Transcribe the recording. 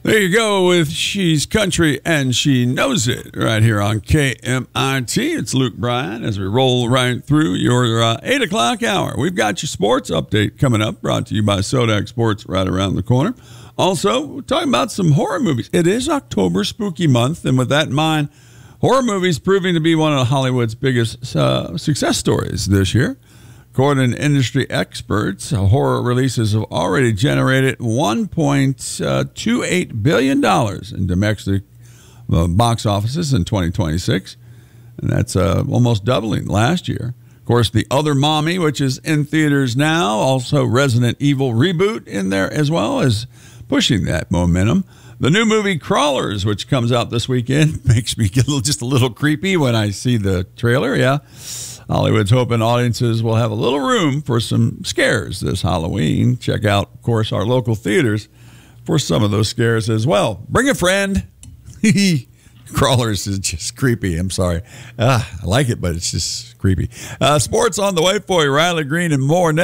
There you go with She's Country and She Knows It right here on KMIT. It's Luke Bryan as we roll right through your 8 o'clock hour. We've got your sports update coming up, brought to you by Sodak Sports right around the corner. Also, we're talking about some horror movies. It is October Spooky Month, and with that in mind, horror movies proving to be one of Hollywood's biggest success stories this year. According to industry experts, horror releases have already generated $1.28 billion in domestic box offices in 2026, and that's almost doubling last year. Of course, The Other Mommy, which is in theaters now, also Resident Evil reboot in there as well, is pushing that momentum. The new movie Crawlers, which comes out this weekend, makes me get just a little creepy when I see the trailer, yeah. Hollywood's hoping audiences will have a little room for some scares this Halloween. Check out, of course, our local theaters for some of those scares as well. Bring a friend. Crawlers is just creepy. I'm sorry. I like it, but it's just creepy. Sports on the way for you. Riley Green and more next.